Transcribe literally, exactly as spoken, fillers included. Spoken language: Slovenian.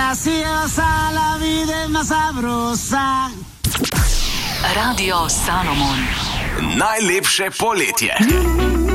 graciosa, la vida es más sabrosa. Radio Salomon. Najlepše poletje.